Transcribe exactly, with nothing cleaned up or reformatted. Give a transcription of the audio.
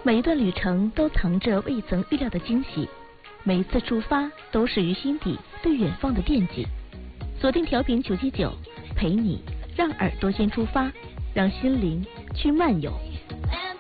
每一段旅程都藏着未曾预料的惊喜，每一次出发都始于心底对远方的惦记。锁定调频九七九，陪你让耳朵先出发，让心灵去漫游。